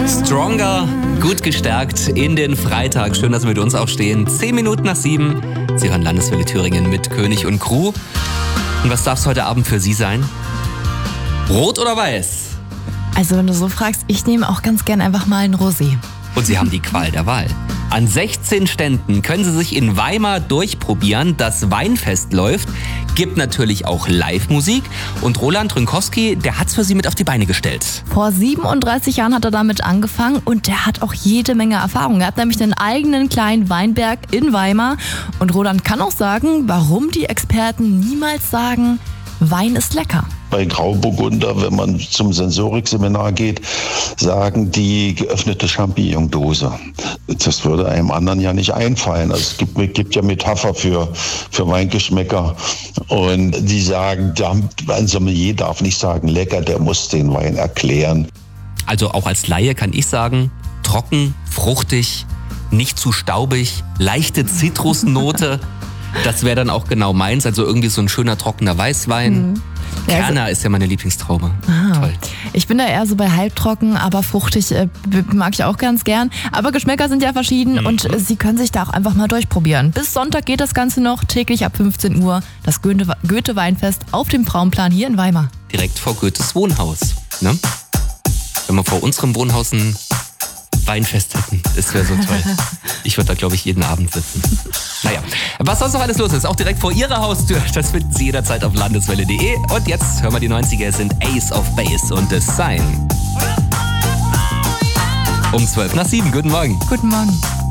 Stronger, gut gestärkt in den Freitag. Schön, dass Sie mit uns aufstehen. 10 Minuten nach 7. Sie hören Landeswelle Thüringen mit König und Crew. Und was darf es heute Abend für Sie sein? Rot oder weiß? Also wenn du so fragst, ich nehme auch ganz gern einfach mal ein Rosé. Und Sie haben die Qual der Wahl. An 16 Ständen können Sie sich in Weimar durchprobieren. Das Weinfest läuft, gibt natürlich auch Live-Musik. Und Roland Rünkowski, der hat's für Sie mit auf die Beine gestellt. Vor 37 Jahren hat er damit angefangen und der hat auch jede Menge Erfahrung. Er hat nämlich einen eigenen kleinen Weinberg in Weimar. Und Roland kann auch sagen, warum die Experten niemals sagen, Wein ist lecker. Bei Grauburgunder, wenn man zum Sensorikseminar geht, sagen die geöffnete Champignon-Dose. Das würde einem anderen ja nicht einfallen. Also es gibt ja Metapher für Weingeschmäcker. Und die sagen, ein Sommelier darf nicht sagen lecker, der muss den Wein erklären. Also auch als Laie kann ich sagen, trocken, fruchtig, nicht zu staubig, leichte Zitrusnote. Das wäre dann auch genau meins. Also irgendwie so ein schöner, trockener Weißwein. Ja, Kerner ist ja meine Lieblingstraube. Toll. Ich bin da eher so bei halbtrocken, aber fruchtig mag ich auch ganz gern. Aber Geschmäcker sind ja verschieden und Sie können sich da auch einfach mal durchprobieren. Bis Sonntag geht das Ganze noch, täglich ab 15 Uhr. Das Goethe-Weinfest auf dem Frauenplan hier in Weimar. Direkt vor Goethes Wohnhaus. Ne? Wenn wir vor unserem Wohnhaus ein Weinfest hätten, das wäre so toll. Ich würde da, glaube ich, jeden Abend sitzen. Naja, was sonst noch alles los ist, auch direkt vor Ihrer Haustür, das finden Sie jederzeit auf landeswelle.de. Und jetzt hören wir die 90er, sind Ace of Base und The Sign. Um 12 nach 7, guten Morgen. Guten Morgen.